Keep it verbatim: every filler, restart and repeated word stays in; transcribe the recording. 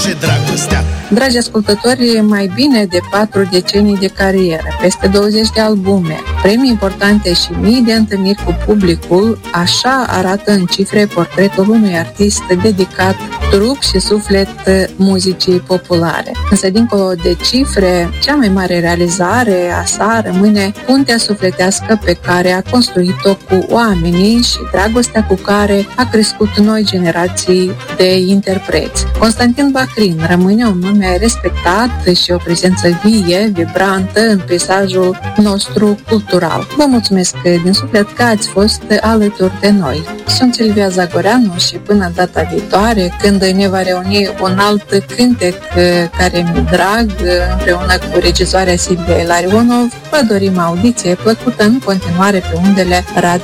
face dragostea. Dragi ascultători, mai bine de patru decenii de carieră, peste douăzeci de albume, premii importante și mii de întâlniri cu publicul, așa arată în cifre portretul unui artist dedicat trup și suflet muzicii populare. Însă, dincolo de cifre, cea mai mare realizare a sa rămâne puntea sufletească pe care a construit-o cu oamenii și dragostea cu care a crescut noi generații de interpreți. Constantin Bacrin rămâne un nume respectat și o prezență vie, vibrantă în peisajul nostru cultural. Vă mulțumesc din suflet că ați fost alături de noi. Sunt Silvia Zagoreanu și până data viitoare, când ne va reuni un alt cântec care mi-e drag, împreună cu regizoarea Silvia Ilarionov, vă dorim audiție plăcută în continuare pe undele Radio